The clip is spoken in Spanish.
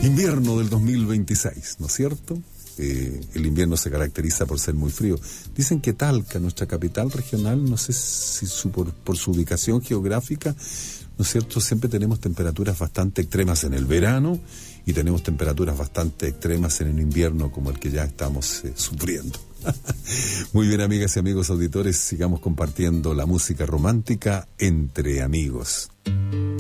Invierno del 2026, ¿no es cierto? El invierno se caracteriza por ser muy frío. Dicen que Talca, nuestra capital regional, no sé si por su ubicación geográfica, ¿no es cierto?, siempre tenemos temperaturas bastante extremas en el verano y tenemos temperaturas bastante extremas en el invierno, como el que ya estamos sufriendo. Muy bien, amigas y amigos auditores, sigamos compartiendo la música romántica entre amigos.